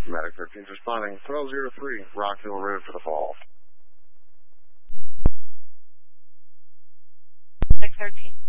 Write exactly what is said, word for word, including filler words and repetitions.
Medic thirteen is responding. twelve oh three, Rockville Road for the fall. Medic thirteen.